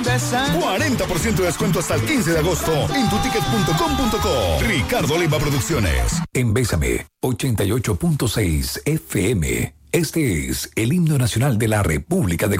tristeza. 40% de descuento hasta el 15 de agosto en tuticket.com.co. Ricardo Leiva Producciones. En Bésame, 88.6 FM. Este es el himno nacional de la República de